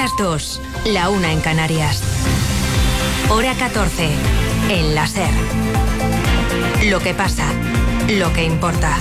las 2, la 1 en Canarias. Hora 14, en la SER. Lo que pasa, lo que importa.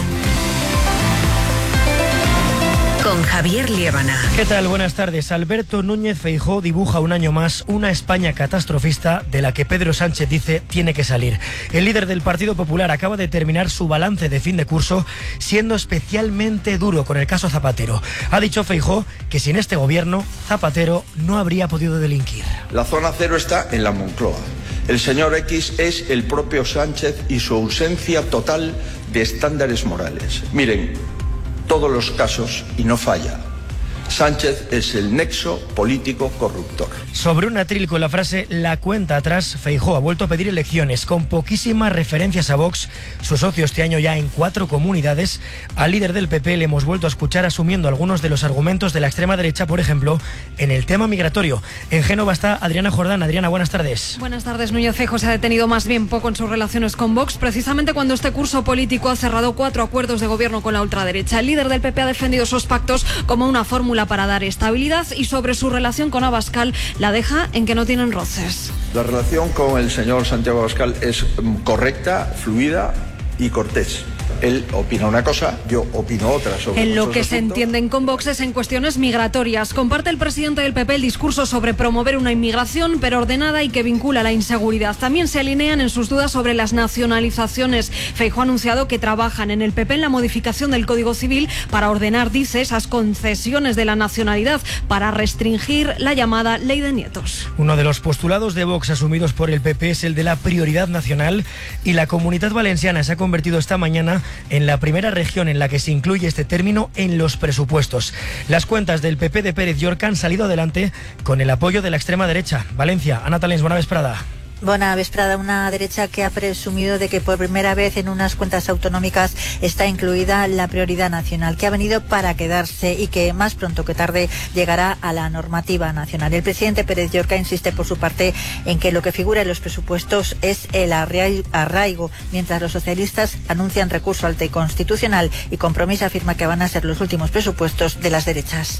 Con Javier Liébana. ¿Qué tal? Buenas tardes. Alberto Núñez Feijóo dibuja un año más una España catastrofista de la que Pedro Sánchez dice tiene que salir. El líder del Partido Popular acaba de terminar su balance de fin de curso siendo especialmente duro con el caso Zapatero. Ha dicho Feijóo que sin este gobierno Zapatero no habría podido delinquir. La zona cero está en la Moncloa. El señor X es el propio Sánchez y su ausencia total de estándares morales. Miren, todos los casos y no falla. Sánchez es el nexo político corruptor. Sobre un atril con la frase "la cuenta atrás", Feijóo ha vuelto a pedir elecciones con poquísimas referencias a Vox, su socio este año ya en 4 comunidades. Al líder del PP le hemos vuelto a escuchar asumiendo algunos de los argumentos de la extrema derecha, por ejemplo, en el tema migratorio. En Génova está Adriana Jordán. Adriana, buenas tardes. Buenas tardes. Núñez Feijóo se ha detenido más bien poco en sus relaciones con Vox, precisamente cuando este curso político ha cerrado 4 acuerdos de gobierno con la ultraderecha. El líder del PP ha defendido esos pactos como una fórmula para dar estabilidad y sobre su relación con Abascal la deja en que no tienen roces. La relación con el señor Santiago Abascal es correcta, fluida y cortés. Él opina una cosa, yo opino otra sobre en lo que asuntos. se entienden con Vox es en cuestiones migratorias. Comparte el presidente del PP el discurso sobre promover una inmigración pero ordenada y que vincula la inseguridad. También se alinean en sus dudas sobre las nacionalizaciones. Feijóo ha anunciado que trabajan en el PP en la modificación del Código Civil para ordenar, dice, esas concesiones de la nacionalidad para restringir la llamada ley de nietos. Uno de los postulados de Vox asumidos por el PP es el de la prioridad nacional y la Comunitat Valenciana se ha convertido esta mañana en la primera región en la que se incluye este término en los presupuestos. Las cuentas del PP de Pérez Llorca han salido adelante con el apoyo de la extrema derecha. Valencia, Ana Talens, buena vesprada. Buena vesprada. Una derecha que ha presumido de que por primera vez en unas cuentas autonómicas está incluida la prioridad nacional, que ha venido para quedarse y que más pronto que tarde llegará a la normativa nacional. El presidente Pérez Llorca insiste por su parte en que lo que figura en los presupuestos es el arraigo, mientras los socialistas anuncian recurso al Constitucional y Compromís afirma que van a ser los últimos presupuestos de las derechas.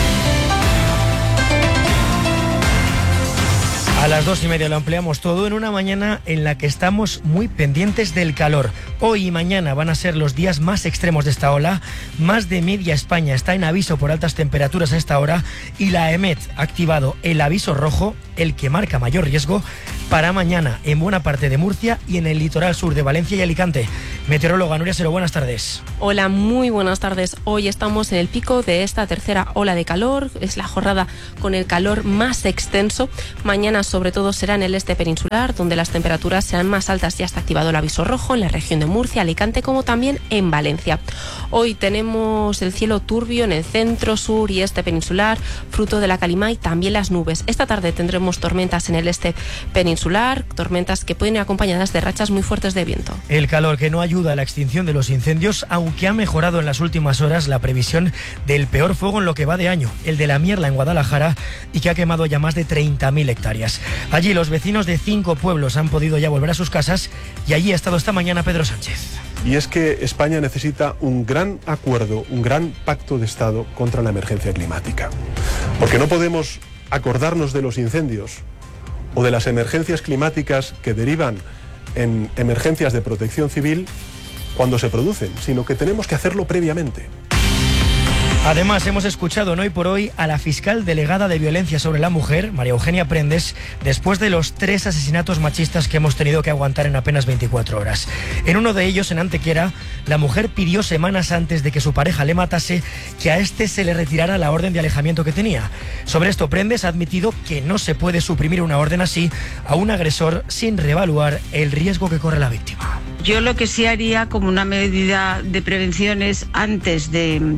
A las 2:30 lo ampliamos todo en una mañana en la que estamos muy pendientes del calor. Hoy y mañana van a ser los días más extremos de esta ola. Más de media España está en aviso por altas temperaturas a esta hora y la EMET ha activado el aviso rojo, el que marca mayor riesgo, para mañana en buena parte de Murcia y en el litoral sur de Valencia y Alicante. Meteoróloga Nuria Sero, buenas tardes. Hola, muy buenas tardes. Hoy estamos en el pico de esta tercera ola de calor. Es la jornada con el calor más extenso. Mañana sobre todo será en el este peninsular, donde las temperaturas serán más altas. Ya está activado el aviso rojo en la región de Murcia, Alicante, como también en Valencia. Hoy tenemos el cielo turbio en el centro, sur y este peninsular, fruto de la calima y también las nubes. Esta tarde tendremos tormentas en el este peninsular, tormentas que pueden ir acompañadas de rachas muy fuertes de viento. El calor que no ayuda a la extinción de los incendios, aunque ha mejorado en las últimas horas la previsión del peor fuego en lo que va de año, el de la Mierla en Guadalajara, y que ha quemado ya más de 30.000 hectáreas. Allí los vecinos de 5 pueblos han podido ya volver a sus casas y allí ha estado esta mañana Pedro Sánchez. Y es que España necesita un gran acuerdo, un gran pacto de Estado contra la emergencia climática. Porque no podemos acordarnos de los incendios o de las emergencias climáticas que derivan en emergencias de protección civil cuando se producen, sino que tenemos que hacerlo previamente. Además, hemos escuchado en Hoy por Hoy a la fiscal delegada de violencia sobre la mujer, María Eugenia Prendes, después de los 3 asesinatos machistas que hemos tenido que aguantar en apenas 24 horas. En uno de ellos, en Antequera, la mujer pidió semanas antes de que su pareja le matase que a este se le retirara la orden de alejamiento que tenía. Sobre esto, Prendes ha admitido que no se puede suprimir una orden así a un agresor sin reevaluar el riesgo que corre la víctima. Yo lo que sí haría como una medida de prevención es antes de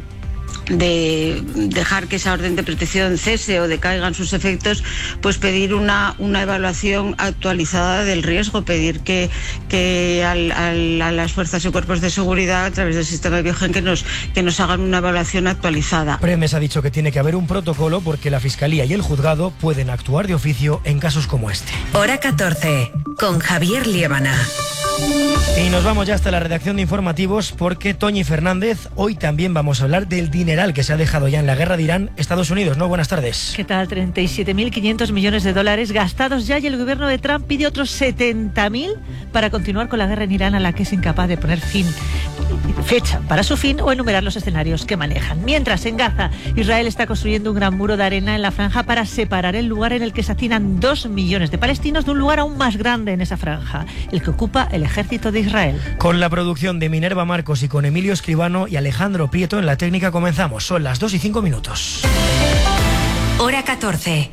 dejar que esa orden de protección cese o decaigan sus efectos, pues pedir una evaluación actualizada del riesgo, pedir que a las fuerzas y cuerpos de seguridad a través del sistema de Biogen que nos hagan una evaluación actualizada. Prendes ha dicho que tiene que haber un protocolo porque la Fiscalía y el Juzgado pueden actuar de oficio en casos como este. Hora 14, con Javier Liébana. Y nos vamos ya hasta la redacción de informativos porque Toñi Fernández, hoy también vamos a hablar del dineral que se ha dejado ya en la guerra de Irán, Estados Unidos, ¿no? Buenas tardes. ¿Qué tal? 37.500 millones de dólares gastados ya y el gobierno de Trump pide otros 70.000 para continuar con la guerra en Irán a la que es incapaz de poner fecha para su fin o enumerar los escenarios que manejan. Mientras en Gaza, Israel está construyendo un gran muro de arena en la franja para separar el lugar en el que se hacinan 2 millones de palestinos de un lugar aún más grande en esa franja, el que ocupa el ejército de Israel. Con la producción de Minerva Marcos y con Emilio Escribano y Alejandro Prieto en la técnica comenzamos. Son las 2:05. Hora 14.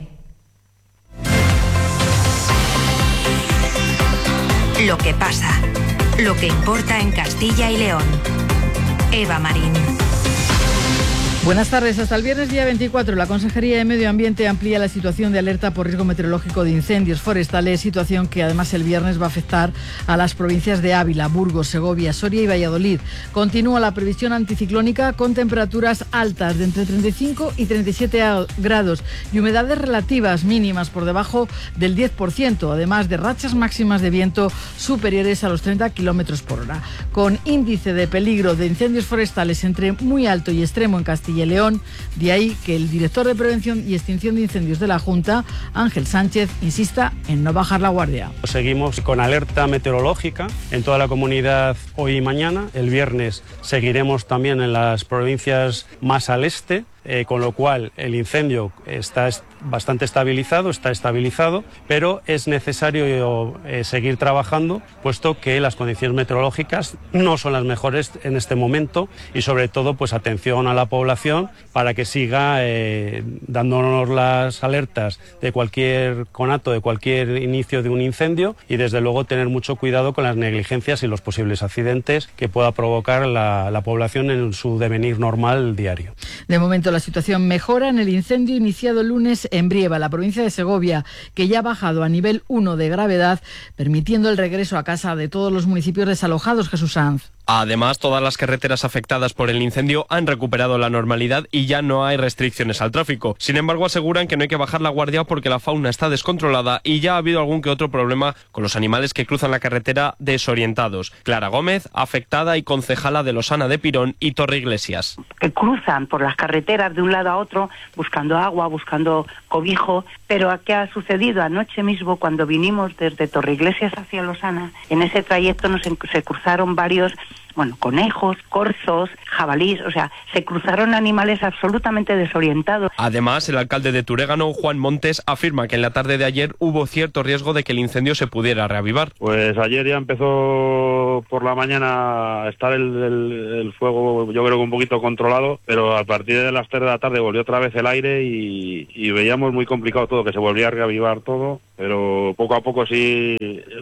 Lo que pasa, lo que importa en Castilla y León. Eva Marín. Buenas tardes. Hasta el viernes día 24, la Consejería de Medio Ambiente amplía la situación de alerta por riesgo meteorológico de incendios forestales, situación que además el viernes va a afectar a las provincias de Ávila, Burgos, Segovia, Soria y Valladolid. Continúa la previsión anticiclónica con temperaturas altas de entre 35 y 37 grados y humedades relativas mínimas por debajo del 10%, además de rachas máximas de viento superiores a los 30 kilómetros por hora. Con índice de peligro de incendios forestales entre muy alto y extremo en Castilla y León, de ahí que el director de Prevención y Extinción de Incendios de la Junta, Ángel Sánchez, insista en no bajar la guardia. Seguimos con alerta meteorológica en toda la comunidad hoy y mañana. El viernes seguiremos también en las provincias más al este, con lo cual el incendio está bastante estabilizado, pero es necesario seguir trabajando, puesto que las condiciones meteorológicas no son las mejores en este momento y sobre todo pues atención a la población para que siga dándonos las alertas de cualquier conato, de cualquier inicio de un incendio y desde luego tener mucho cuidado con las negligencias y los posibles accidentes que pueda provocar la población en su devenir normal diario. De momento la situación mejora en el incendio iniciado el lunes en Brieva, la provincia de Segovia, que ya ha bajado a nivel 1 de gravedad, permitiendo el regreso a casa de todos los municipios desalojados. Jesús Sanz. Además, todas las carreteras afectadas por el incendio han recuperado la normalidad y ya no hay restricciones al tráfico. Sin embargo, aseguran que no hay que bajar la guardia porque la fauna está descontrolada y ya ha habido algún que otro problema con los animales que cruzan la carretera desorientados. Clara Gómez, afectada y concejala de Losana de Pirón y Torreiglesias. Que cruzan por las carreteras de un lado a otro buscando agua, buscando cobijo, pero ¿qué ha sucedido? Anoche mismo, cuando vinimos desde Torreiglesias hacia Losana, en ese trayecto se cruzaron varios conejos, corzos, jabalís, o sea, se cruzaron animales absolutamente desorientados. Además, el alcalde de Turégano, Juan Montes, afirma que en la tarde de ayer hubo cierto riesgo de que el incendio se pudiera reavivar. Pues ayer ya empezó por la mañana a estar el fuego, yo creo que un poquito controlado, pero a partir de las 3 de la tarde volvió otra vez el aire y veíamos muy complicado todo, que se volvía a reavivar todo, pero poco a poco sí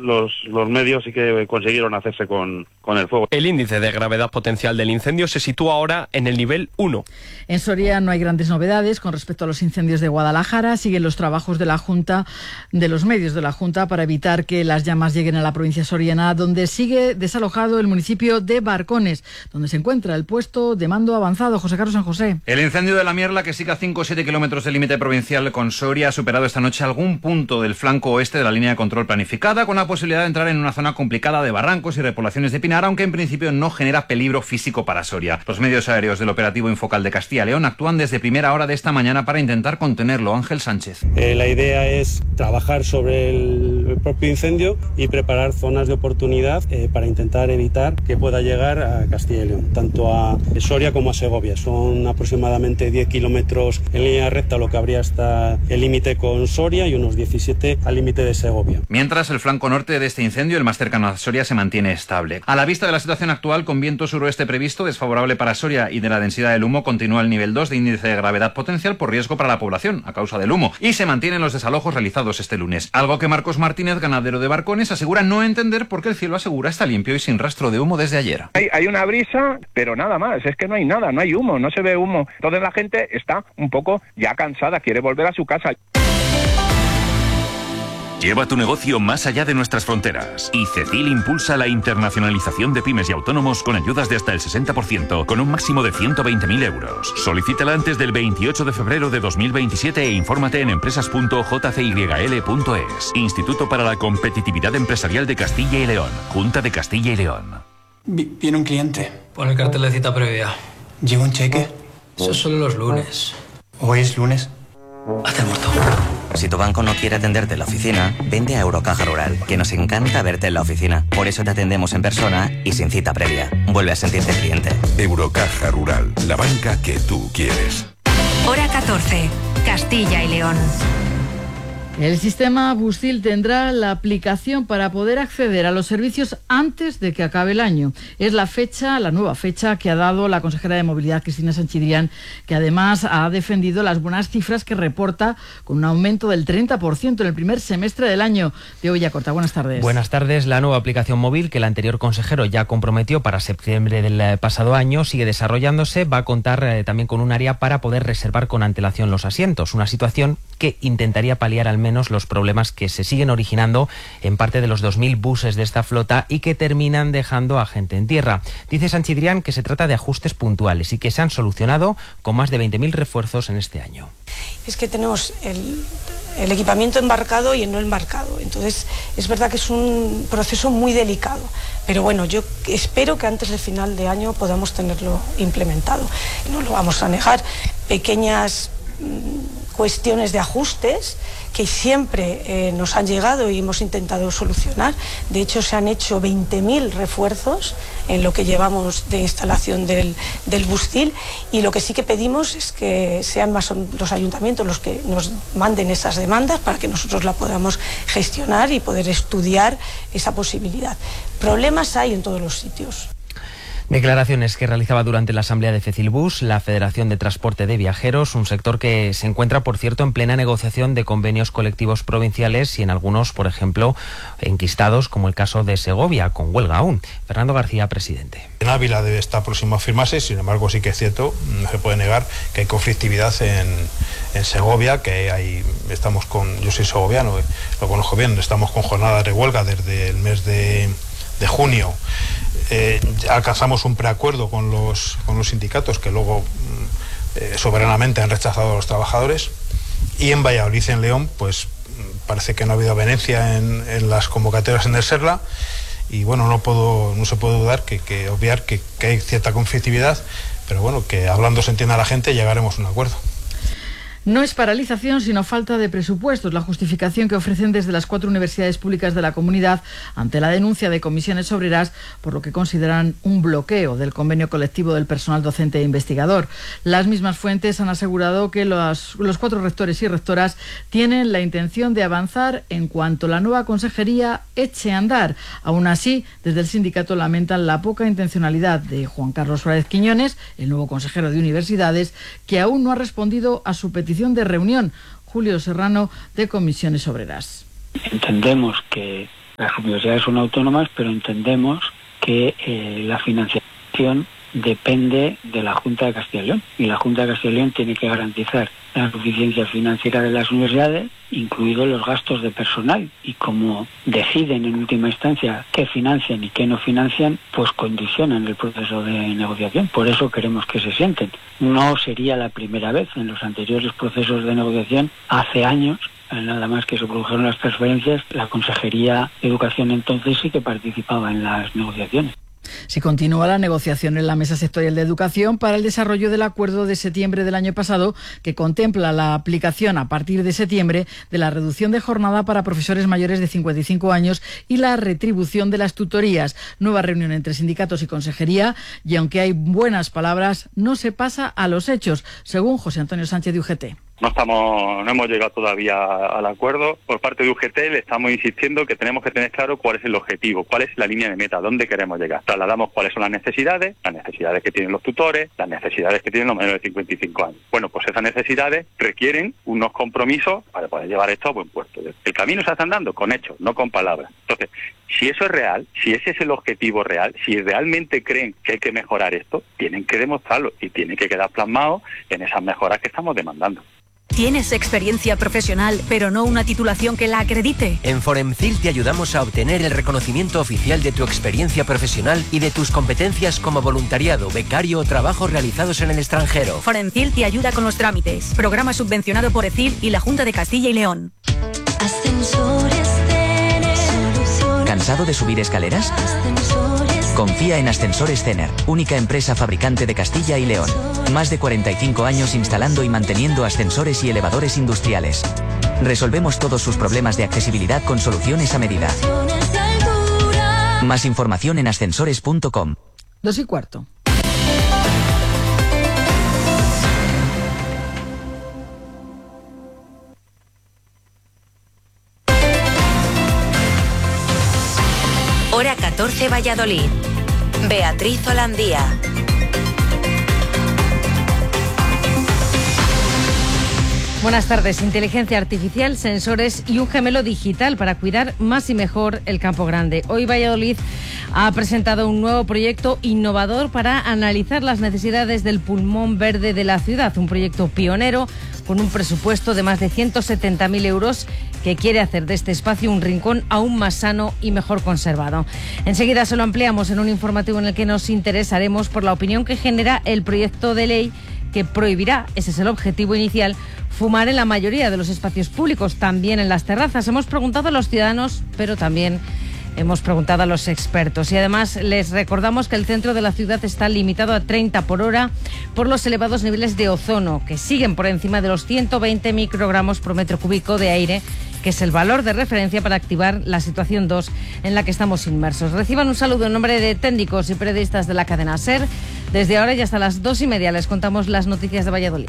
los medios sí que consiguieron hacerse con el fuego. El índice de gravedad potencial del incendio se sitúa ahora en el nivel 1. En Soria no hay grandes novedades con respecto a los incendios de Guadalajara. Siguen los trabajos de la Junta, de los medios de la Junta, para evitar que las llamas lleguen a la provincia soriana, donde sigue desalojado el municipio de Barcones, donde se encuentra el puesto de mando avanzado. José Carlos San José. El incendio de la Mierla, que sigue a 5 o 7 kilómetros del límite provincial con Soria, ha superado esta noche algún punto del flanco oeste de la línea de control planificada, con la posibilidad de entrar en una zona complicada de barrancos y repoblaciones de pinar, aunque en principio no genera peligro físico para Soria. Los medios aéreos del operativo Infocal de Castilla y León actúan desde primera hora de esta mañana para intentar contenerlo. Ángel Sánchez. La idea es trabajar sobre el propio incendio y preparar zonas de oportunidad para intentar evitar que pueda llegar a Castilla y León, tanto a Soria como a Segovia. Son aproximadamente 10 kilómetros en línea recta lo que habría hasta el límite con Soria y unos 17 al límite de Segovia. Mientras, el flanco norte de este incendio, el más cercano a Soria, se mantiene estable. A la vista de la situación actual, con viento suroeste previsto, desfavorable para Soria, y de la densidad del humo, continúa el nivel 2 de índice de gravedad potencial por riesgo para la población a causa del humo, y se mantienen los desalojos realizados este lunes. Algo que Marcos Martínez, ganadero de Barcones, asegura no entender porque el cielo asegura está limpio y sin rastro de humo desde ayer. Hay una brisa, pero nada más, es que no hay nada, no hay humo, no se ve humo. Entonces la gente está un poco ya cansada, quiere volver a su casa. Lleva tu negocio más allá de nuestras fronteras. Y CECIL impulsa la internacionalización de pymes y autónomos con ayudas de hasta el 60%, con un máximo de 120.000 euros. Solicítala antes del 28 de febrero de 2027 e infórmate en empresas.jcyl.es. Instituto para la Competitividad Empresarial de Castilla y León. Junta de Castilla y León. Viene un cliente. Pon el cartel de cita previa. ¿Lleva un cheque? Eso solo los lunes. ¿Hoy es lunes? Hazte el muerto. Si tu banco no quiere atenderte en la oficina, vente a Eurocaja Rural, que nos encanta verte en la oficina. Por eso te atendemos en persona y sin cita previa. Vuelve a sentirte cliente. Eurocaja Rural, la banca que tú quieres. Hora 14, Castilla y León. El sistema Bustil tendrá la aplicación para poder acceder a los servicios antes de que acabe el año. Es la nueva fecha que ha dado la consejera de Movilidad, Cristina Sanchidrián, que además ha defendido las buenas cifras que reporta con un aumento del 30% en el primer semestre del año. Diego Villacorta, buenas tardes. Buenas tardes. La nueva aplicación móvil que el anterior consejero ya comprometió para septiembre del pasado año sigue desarrollándose. Va a contar también con un área para poder reservar con antelación los asientos, una situación que intentaría paliar al menos los problemas que se siguen originando en parte de los 2.000 buses de esta flota y que terminan dejando a gente en tierra. Dice Sanchidrián que se trata de ajustes puntuales y que se han solucionado con más de 20.000 refuerzos en este año. Es que tenemos el equipamiento embarcado y el no embarcado. Entonces, es verdad que es un proceso muy delicado. Pero bueno, yo espero que antes de final de año podamos tenerlo implementado. No lo vamos a negar. Pequeñas cuestiones de ajustes que siempre nos han llegado y hemos intentado solucionar. De hecho, se han hecho 20.000 refuerzos en lo que llevamos de instalación del Bustil, y lo que sí que pedimos es que sean más los ayuntamientos los que nos manden esas demandas para que nosotros la podamos gestionar y poder estudiar esa posibilidad. Problemas hay en todos los sitios. Declaraciones que realizaba durante la asamblea de Fecilbus, la Federación de Transporte de Viajeros, un sector que se encuentra, por cierto, en plena negociación de convenios colectivos provinciales y en algunos, por ejemplo, enquistados, como el caso de Segovia, con huelga aún. Fernando García, presidente. En Ávila debe estar próximo a firmarse, sin embargo sí que es cierto, no se puede negar que hay conflictividad en Segovia, que yo soy segoviano, lo conozco bien, estamos con jornadas de huelga desde el mes de junio. Alcanzamos un preacuerdo con los sindicatos que luego soberanamente han rechazado a los trabajadores, y en Valladolid, en León, pues parece que no ha habido avenencia en las convocatorias en el Serla, y bueno, no se puede dudar obviar que hay cierta conflictividad, pero bueno, que hablando se entienda a la gente, llegaremos a un acuerdo. No es paralización, sino falta de presupuestos, la justificación que ofrecen desde las 4 universidades públicas de la comunidad ante la denuncia de comisiones obreras por lo que consideran un bloqueo del convenio colectivo del personal docente e investigador. Las mismas fuentes han asegurado que los 4 rectores y rectoras tienen la intención de avanzar en cuanto la nueva consejería eche a andar. Aún así, desde el sindicato lamentan la poca intencionalidad de Juan Carlos Suárez Quiñones, el nuevo consejero de universidades, que aún no ha respondido a su petición de reunión. Julio Serrano, de Comisiones Obreras. Entendemos que las universidades son autónomas, pero entendemos que la financiación depende de la Junta de Castilla y León, y la Junta de Castilla y León tiene que garantizar la suficiencia financiera de las universidades, incluidos los gastos de personal, y como deciden en última instancia qué financian y qué no financian, pues condicionan el proceso de negociación. Por eso queremos que se sienten. No sería la primera vez. En los anteriores procesos de negociación, hace años, nada más que se produjeron las transferencias, la Consejería de Educación entonces sí que participaba en las negociaciones. Si continúa la negociación en la Mesa Sectorial de Educación para el desarrollo del acuerdo de septiembre del año pasado, que contempla la aplicación a partir de septiembre de la reducción de jornada para profesores mayores de 55 años y la retribución de las tutorías. Nueva reunión entre sindicatos y consejería, y aunque hay buenas palabras, no se pasa a los hechos, según José Antonio Sánchez de UGT. No hemos llegado todavía al acuerdo. Por parte de UGT le estamos insistiendo que tenemos que tener claro cuál es el objetivo, cuál es la línea de meta, dónde queremos llegar. Trasladamos cuáles son las necesidades que tienen los tutores, las necesidades que tienen los menores de 55 años. Bueno, pues esas necesidades requieren unos compromisos para poder llevar esto a buen puerto. El camino se está andando con hechos, no con palabras. Entonces, si eso es real, si ese es el objetivo real, si realmente creen que hay que mejorar esto, tienen que demostrarlo y tiene que quedar plasmado en esas mejoras que estamos demandando. ¿Tienes experiencia profesional, pero no una titulación que la acredite? En Foremcil te ayudamos a obtener el reconocimiento oficial de tu experiencia profesional y de tus competencias como voluntariado, becario o trabajos realizados en el extranjero. Foremcil te ayuda con los trámites. Programa subvencionado por ECIL y la Junta de Castilla y León. ¿Cansado de subir escaleras? Confía en Ascensores Cener, única empresa fabricante de Castilla y León. Más de 45 años instalando y manteniendo ascensores y elevadores industriales. Resolvemos todos sus problemas de accesibilidad con soluciones a medida. Más información en ascensores.com. 2:15. Hora 14, Valladolid. Beatriz Holandía. Buenas tardes. Inteligencia artificial, sensores y un gemelo digital para cuidar más y mejor el Campo Grande. Hoy Valladolid ha presentado un nuevo proyecto innovador para analizar las necesidades del pulmón verde de la ciudad. Un proyecto pionero con un presupuesto de más de 170.000 euros que quiere hacer de este espacio un rincón aún más sano y mejor conservado. Enseguida se lo ampliamos en un informativo en el que nos interesaremos por la opinión que genera el proyecto de ley que prohibirá, ese es el objetivo inicial, fumar en la mayoría de los espacios públicos, también en las terrazas. Hemos preguntado a los ciudadanos, pero también hemos preguntado a los expertos. Y además les recordamos que el centro de la ciudad está limitado a 30 por hora por los elevados niveles de ozono, que siguen por encima de los 120 microgramos por metro cúbico de aire, que es el valor de referencia para activar la situación 2 en la que estamos inmersos. Reciban un saludo en nombre de técnicos y periodistas de la cadena SER. Desde ahora y hasta las 2:30 les contamos las noticias de Valladolid.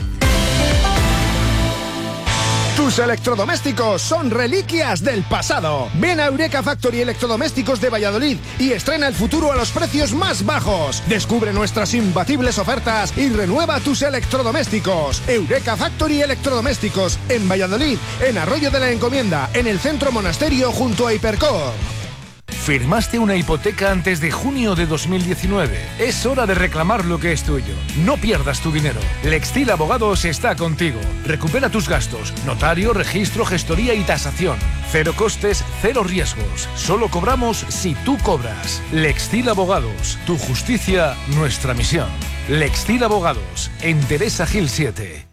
Tus electrodomésticos son reliquias del pasado. Ven a Eureka Factory Electrodomésticos de Valladolid y estrena el futuro a los precios más bajos. Descubre nuestras imbatibles ofertas y renueva tus electrodomésticos. Eureka Factory Electrodomésticos en Valladolid, en Arroyo de la Encomienda, en el Centro Monasterio junto a Hipercor. ¿Firmaste una hipoteca antes de junio de 2019? Es hora de reclamar lo que es tuyo. No pierdas tu dinero. Lextil Abogados está contigo. Recupera tus gastos. Notario, registro, gestoría y tasación. Cero costes, cero riesgos. Solo cobramos si tú cobras. Lextil Abogados. Tu justicia, nuestra misión. Lextil Abogados. En Teresa Gil 7.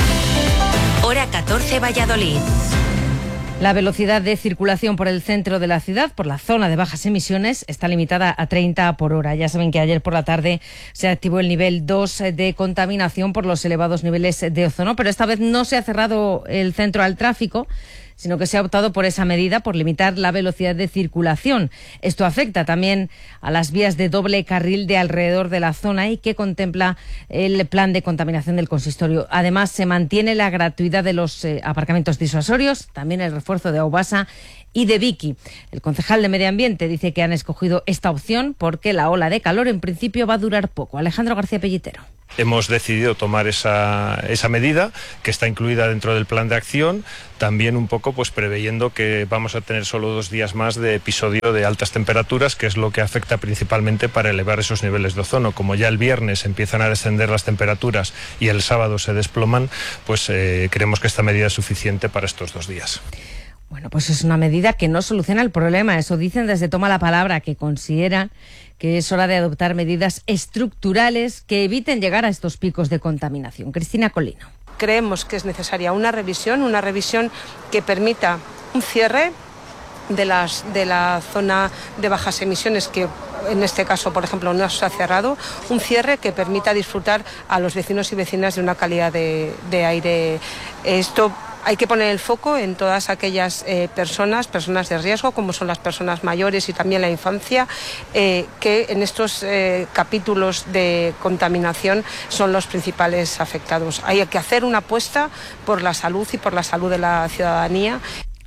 Hora 14, Valladolid. La velocidad de circulación por el centro de la ciudad, por la zona de bajas emisiones, está limitada a 30 por hora. Ya saben que ayer por la tarde se activó el nivel 2 de contaminación por los elevados niveles de ozono, pero esta vez no se ha cerrado el centro al tráfico, sino que se ha optado por esa medida, por limitar la velocidad de circulación. Esto afecta también a las vías de doble carril de alrededor de la zona y que contempla el plan de contaminación del consistorio. Además, se mantiene la gratuidad de los aparcamientos disuasorios, también el refuerzo de Aubasa y de Vicky. El concejal de Medio Ambiente dice que han escogido esta opción porque la ola de calor en principio va a durar poco. Alejandro García Pellitero. Hemos decidido tomar esa medida que está incluida dentro del plan de acción, también un poco pues preveyendo que vamos a tener solo 2 días más de episodio de altas temperaturas, que es lo que afecta principalmente para elevar esos niveles de ozono. Como ya el viernes empiezan a descender las temperaturas y el sábado se desploman, pues creemos que esta medida es suficiente para estos 2 días. Bueno, pues es una medida que no soluciona el problema. Eso dicen desde Toma la Palabra, que consideran que es hora de adoptar medidas estructurales que eviten llegar a estos picos de contaminación. Cristina Colino. Creemos que es necesaria una revisión que permita un cierre de la zona de bajas emisiones, que en este caso, por ejemplo, no se ha cerrado, un cierre que permita disfrutar a los vecinos y vecinas de una calidad de aire. Esto hay que poner el foco en todas aquellas personas de riesgo, como son las personas mayores y también la infancia, que en estos capítulos de contaminación son los principales afectados. Hay que hacer una apuesta por la salud y por la salud de la ciudadanía.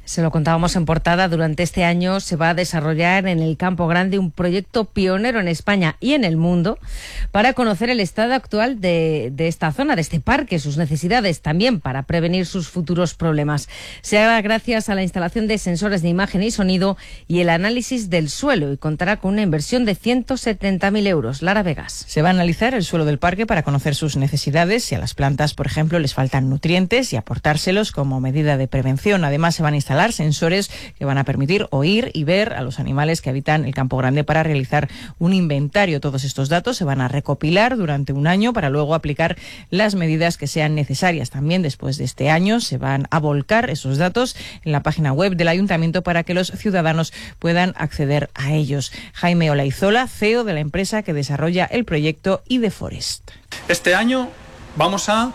Se lo contábamos en portada, durante este año se va a desarrollar en el Campo Grande un proyecto pionero en España y en el mundo para conocer el estado actual de esta zona, de este parque, sus necesidades, también para prevenir sus futuros problemas. Se hará gracias a la instalación de sensores de imagen y sonido y el análisis del suelo, y contará con una inversión de 170.000 euros. Lara Vegas. Se va a analizar el suelo del parque para conocer sus necesidades, si a las plantas, por ejemplo, les faltan nutrientes, y aportárselos como medida de prevención. Además, se van a instalar sensores que van a permitir oír y ver a los animales que habitan el Campo Grande para realizar un inventario. Todos estos datos se van a recopilar durante un año para luego aplicar las medidas que sean necesarias. También después de este año se van a volcar esos datos en la página web del Ayuntamiento para que los ciudadanos puedan acceder a ellos. Jaime Olaizola, CEO de la empresa que desarrolla el proyecto IDeForest. Este año vamos a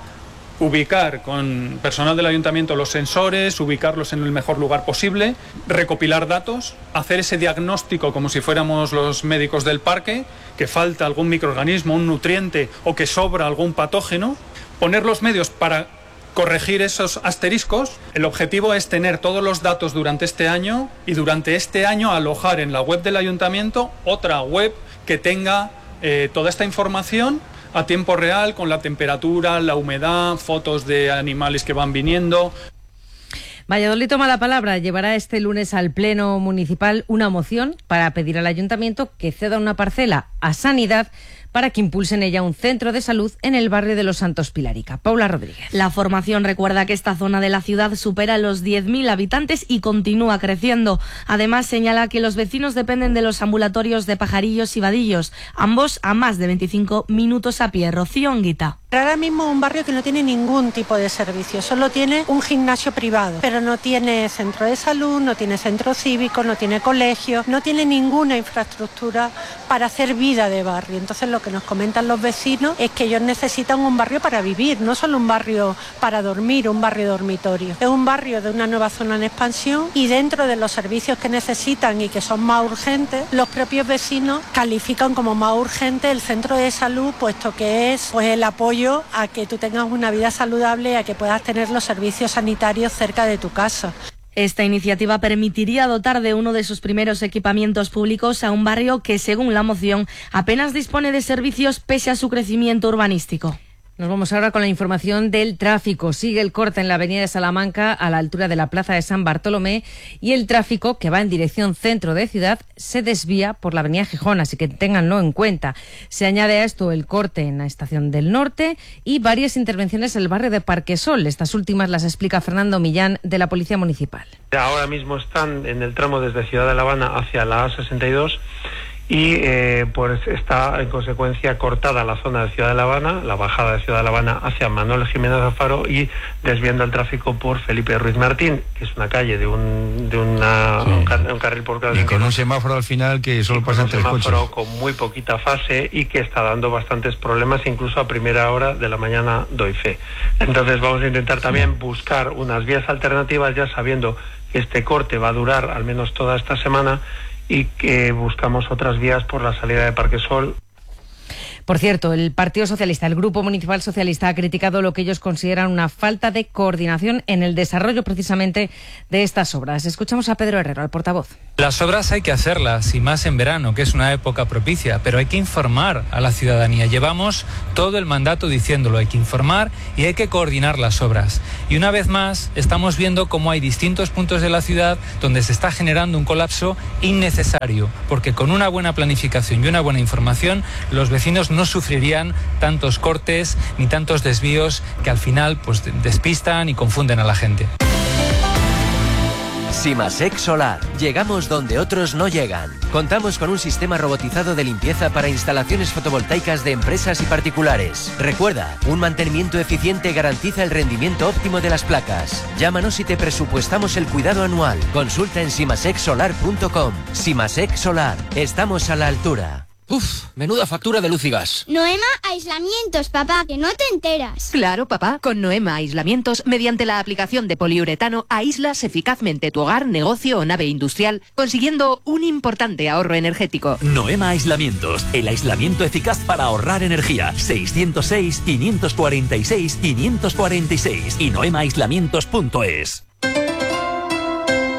ubicar con personal del ayuntamiento los sensores, ubicarlos en el mejor lugar posible, recopilar datos, hacer ese diagnóstico como si fuéramos los médicos del parque, que falta algún microorganismo, un nutriente o que sobra algún patógeno, poner los medios para corregir esos asteriscos. El objetivo es tener todos los datos durante este año y durante este año alojar en la web del ayuntamiento otra web que tenga toda esta información a tiempo real, con la temperatura, la humedad, fotos de animales que van viniendo. Valladolid toma la palabra. Llevará este lunes al Pleno Municipal una moción para pedir al Ayuntamiento que ceda una parcela a Sanidad para que impulse en ella un centro de salud en el barrio de Los Santos Pilarica. Paula Rodríguez. La formación recuerda que esta zona de la ciudad supera los 10.000 habitantes y continúa creciendo. Además, señala que los vecinos dependen de los ambulatorios de Pajarillos y Vadillos, ambos a más de 25 minutos a pie. Rocío Anguita. Ahora mismo un barrio que no tiene ningún tipo de servicio, solo tiene un gimnasio privado, pero no tiene centro de salud, no tiene centro cívico, no tiene colegio, no tiene ninguna infraestructura para hacer vida de barrio. Entonces lo que nos comentan los vecinos es que ellos necesitan un barrio para vivir, no solo un barrio para dormir, un barrio dormitorio. Es un barrio de una nueva zona en expansión y dentro de los servicios que necesitan y que son más urgentes, los propios vecinos califican como más urgente el centro de salud, puesto que es pues el apoyo a que tú tengas una vida saludable, a que puedas tener los servicios sanitarios cerca de tu casa. Esta iniciativa permitiría dotar de uno de sus primeros equipamientos públicos a un barrio que, según la moción, apenas dispone de servicios pese a su crecimiento urbanístico. Nos vamos ahora con la información del tráfico. Sigue el corte en la avenida de Salamanca a la altura de la plaza de San Bartolomé, y el tráfico que va en dirección centro de ciudad se desvía por la avenida Gijón, así que ténganlo en cuenta. Se añade a esto el corte en la estación del Norte y varias intervenciones en el barrio de Parquesol. Estas últimas las explica Fernando Millán, de la Policía Municipal. Ahora mismo están en el tramo desde Ciudad de La Habana hacia la A62 y pues está en consecuencia cortada la zona de Ciudad de La Habana, la bajada de Ciudad de La Habana hacia Manuel Jiménez Alfaro, y desviando el tráfico por Felipe Ruiz Martín, que es una calle de un carril por cada. Y con un semáforo al final que solo pasan tres coches. Un semáforo con muy poquita fase y que está dando bastantes problemas, incluso a primera hora de la mañana doy fe. Entonces vamos a intentar también buscar unas vías alternativas, ya sabiendo que este corte va a durar al menos toda esta semana, y que buscamos otras vías por la salida de Parquesol. Por cierto, el Partido Socialista, el Grupo Municipal Socialista, ha criticado lo que ellos consideran una falta de coordinación en el desarrollo precisamente de estas obras. Escuchamos a Pedro Herrero, el portavoz. Las obras hay que hacerlas, y más en verano, que es una época propicia, pero hay que informar a la ciudadanía. Llevamos todo el mandato diciéndolo, hay que informar y hay que coordinar las obras. Y una vez más, estamos viendo cómo hay distintos puntos de la ciudad donde se está generando un colapso innecesario, porque con una buena planificación y una buena información, los vecinos no sufrirían tantos cortes ni tantos desvíos que al final pues despistan y confunden a la gente. Simasec Solar. Llegamos donde otros no llegan. Contamos con un sistema robotizado de limpieza para instalaciones fotovoltaicas de empresas y particulares. Recuerda, un mantenimiento eficiente garantiza el rendimiento óptimo de las placas. Llámanos y te presupuestamos el cuidado anual. Consulta en simasecsolar.com. Simasec Solar. Estamos a la altura. Uf, menuda factura de luz y gas. Noema Aislamientos, papá, que no te enteras. Claro, papá, con Noema Aislamientos, mediante la aplicación de poliuretano, aíslas eficazmente tu hogar, negocio o nave industrial, consiguiendo un importante ahorro energético. Noema Aislamientos, el aislamiento eficaz para ahorrar energía. 606-546-546 y noemaaislamientos.es.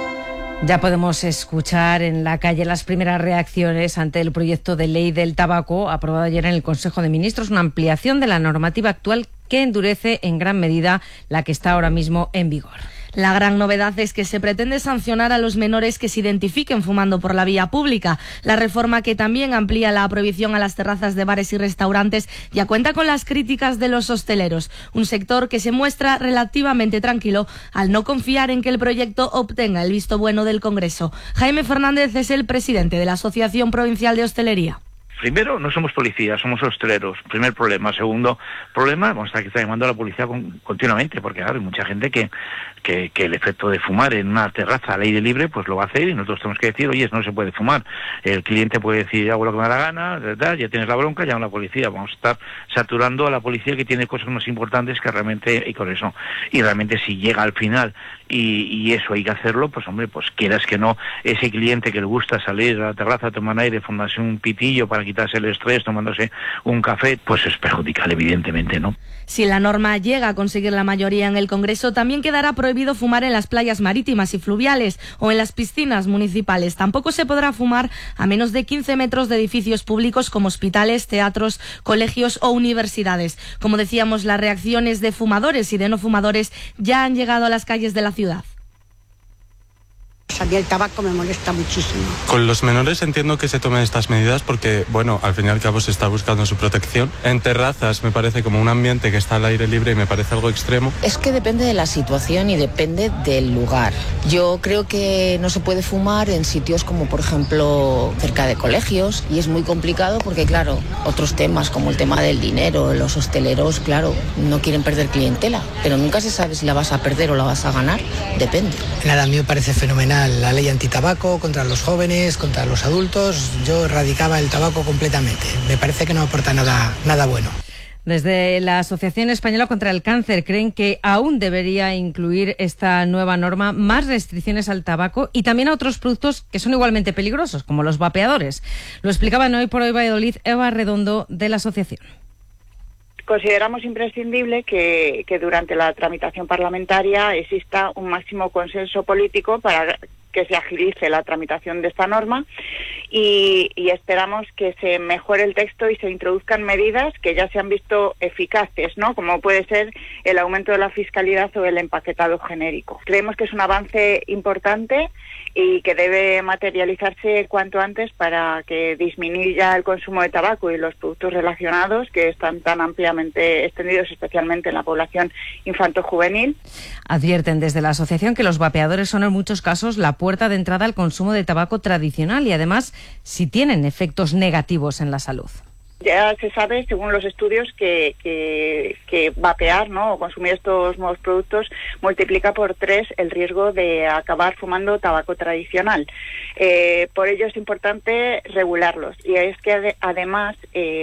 Ya podemos escuchar en la calle las primeras reacciones ante el proyecto de ley del tabaco aprobado ayer en el Consejo de Ministros, una ampliación de la normativa actual que endurece en gran medida la que está ahora mismo en vigor. La gran novedad es que se pretende sancionar a los menores que se identifiquen fumando por la vía pública. La reforma, que también amplía la prohibición a las terrazas de bares y restaurantes, ya cuenta con las críticas de los hosteleros, un sector que se muestra relativamente tranquilo al no confiar en que el proyecto obtenga el visto bueno del Congreso. Jaime Fernández es el presidente de la Asociación Provincial de Hostelería. Primero, no somos policías, somos hosteleros. Primer problema. Segundo problema, vamos a estar llamando a la policía continuamente, porque claro, hay mucha gente que el efecto de fumar en una terraza al aire libre, pues lo va a hacer, y nosotros tenemos que decir, oye, no se puede fumar. El cliente puede decir, hago lo que me da la gana, ¿verdad? Ya tienes la bronca, llama a la policía. Vamos a estar saturando a la policía, que tiene cosas más importantes que realmente, y con eso. Y realmente si llega al final y eso hay que hacerlo, pues hombre, pues quieras que no, ese cliente que le gusta salir a la terraza, tomar aire, fumarse un pitillo para quitarse el estrés, tomándose un café, pues es perjudicial, evidentemente, ¿no? Si la norma llega a conseguir la mayoría en el Congreso, también quedará prohibido fumar en las playas marítimas y fluviales o en las piscinas municipales. Tampoco se podrá fumar a menos de 15 metros de edificios públicos como hospitales, teatros, colegios o universidades. Como decíamos, las reacciones de fumadores y de no fumadores ya han llegado a las calles de la ciudad. A mí el tabaco me molesta muchísimo. Con los menores entiendo que se tomen estas medidas porque, bueno, al fin y al cabo se está buscando su protección. En terrazas me parece como un ambiente que está al aire libre y me parece algo extremo. Es que depende de la situación y depende del lugar. Yo creo que no se puede fumar en sitios como, por ejemplo, cerca de colegios, y es muy complicado porque, claro, otros temas como el tema del dinero, los hosteleros, claro, no quieren perder clientela, pero nunca se sabe si la vas a perder o la vas a ganar, depende. Nada, a mí me parece fenomenal la ley antitabaco contra los jóvenes, contra los adultos. Yo erradicaba el tabaco completamente. Me parece que no aporta nada bueno. Desde la Asociación Española contra el Cáncer creen que aún debería incluir esta nueva norma más restricciones al tabaco y también a otros productos que son igualmente peligrosos, como los vapeadores. Lo explicaba en Hoy por Hoy Valladolid Eva Redondo, de la asociación. Consideramos imprescindible que durante la tramitación parlamentaria exista un máximo consenso político para que se agilice la tramitación de esta norma y esperamos que se mejore el texto y se introduzcan medidas que ya se han visto eficaces, ¿no? Como puede ser el aumento de la fiscalidad o el empaquetado genérico. Creemos que es un avance importante y que debe materializarse cuanto antes para que disminuya el consumo de tabaco y los productos relacionados, que están tan ampliamente extendidos, especialmente en la población infanto-juvenil. Advierten desde la asociación que los vapeadores son en muchos casos la puerta de entrada al consumo de tabaco tradicional y además si tienen efectos negativos en la salud. Ya se sabe, según los estudios, que vapear, ¿no?, o consumir estos nuevos productos multiplica por 3 el riesgo de acabar fumando tabaco tradicional. Por ello es importante regularlos. Y es que además,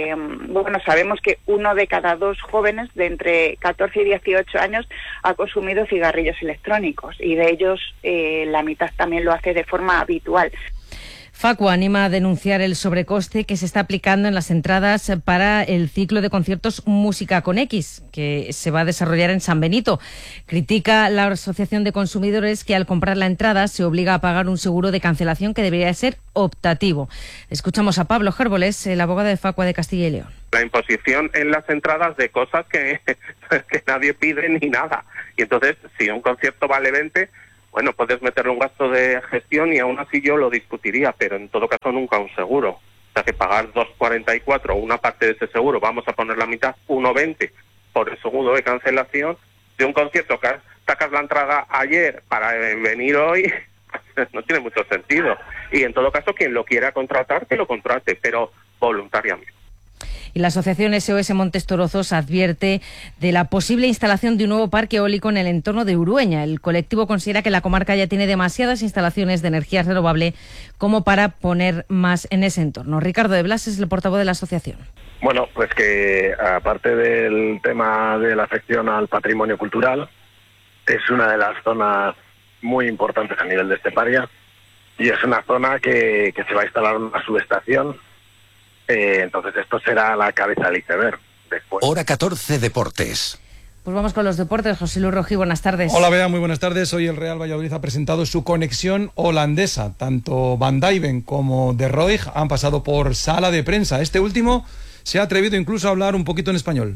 sabemos que 1 de cada 2 jóvenes de entre 14 y 18 años ha consumido cigarrillos electrónicos y de ellos la mitad también lo hace de forma habitual. Facua anima a denunciar el sobrecoste que se está aplicando en las entradas para el ciclo de conciertos Música con X, que se va a desarrollar en San Benito. Critica la Asociación de Consumidores que al comprar la entrada se obliga a pagar un seguro de cancelación que debería ser optativo. Escuchamos a Pablo Gérboles, el abogado de Facua de Castilla y León. La imposición en las entradas de cosas que nadie pide ni nada. Y entonces, si un concierto vale 20... bueno, puedes meterle un gasto de gestión y aún así yo lo discutiría, pero en todo caso nunca un seguro. O sea, que pagar 2,44, una parte de ese seguro, vamos a poner la mitad, 1,20 por el seguro de cancelación de un concierto que sacas la entrada ayer para venir hoy, no tiene mucho sentido. Y en todo caso, quien lo quiera contratar, que lo contrate, pero voluntariamente. Y la Asociación SOS Montes Torozos advierte de la posible instalación de un nuevo parque eólico en el entorno de Urueña. El colectivo considera que la comarca ya tiene demasiadas instalaciones de energía renovable como para poner más en ese entorno. Ricardo de Blas es el portavoz de la asociación. Bueno, pues que aparte del tema de la afección al patrimonio cultural, es una de las zonas muy importantes a nivel de Esteparia y es una zona que se va a instalar una subestación. Entonces esto será la cabeza del iceberg. Después. Hora 14 Deportes. Pues vamos con los deportes. José Luis Rojí, buenas tardes. Hola, Bea, muy buenas tardes. Hoy el Real Valladolid ha presentado su conexión holandesa. Tanto Van Dijven como De Roig han pasado por sala de prensa. Este último se ha atrevido incluso a hablar un poquito en español.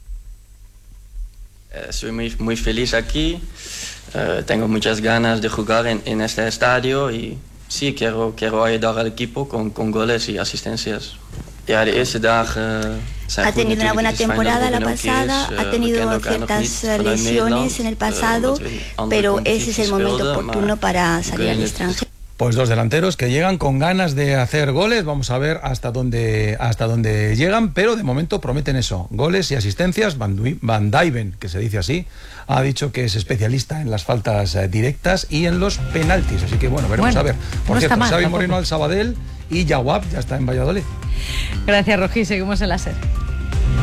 Soy muy feliz aquí. Tengo muchas ganas de jugar en este estadio y sí, quiero ayudar al equipo con goles y asistencias. Ja, de eerste dagen ha tenido una buena temporada la pasada, ha tenido ciertas lesiones en el pasado, pero ese es el momento oportuno para salir al extranjero. Pues dos delanteros que llegan con ganas de hacer goles. Vamos a ver hasta dónde llegan, pero de momento prometen eso, goles y asistencias. Van Dijven, que se dice así, ha dicho que es especialista en las faltas directas y en los penaltis, así que bueno, veremos a ver. Por cierto, Xavi Moreno al Sabadell y Jawab ya está en Valladolid. Gracias, Rojí, seguimos en la SER.